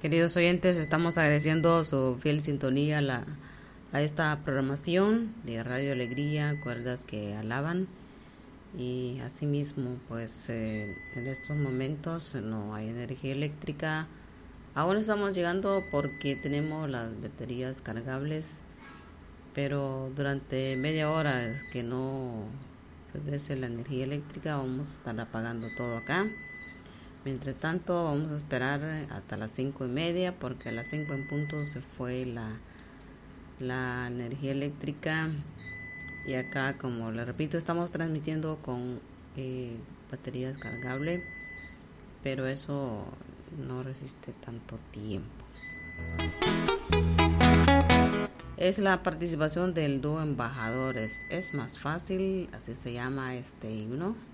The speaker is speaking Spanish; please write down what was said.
Queridos oyentes, estamos agradeciendo su fiel sintonía a esta programación de Radio Alegría, Cuerdas que Alaban. Y asimismo, pues en estos momentos no hay energía eléctrica. Aún estamos llegando porque tenemos las baterías cargables, pero durante media hora es que no regrese la energía eléctrica, vamos a estar apagando todo acá. Mientras tanto, vamos a esperar hasta las 5:30 porque a las 5 en punto se fue la energía eléctrica. Y acá, como le repito, estamos transmitiendo con baterías cargables, pero eso no resiste tanto tiempo. Es la participación del dúo Embajadores. Es más fácil, así se llama este himno.